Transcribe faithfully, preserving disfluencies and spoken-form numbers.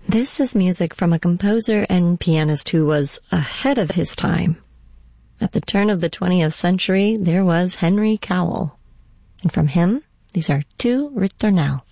This is music from a composer and pianist who was ahead of his time. At the turn of the twentieth century, there was Henry Cowell. And from him, these are two Ritornelle.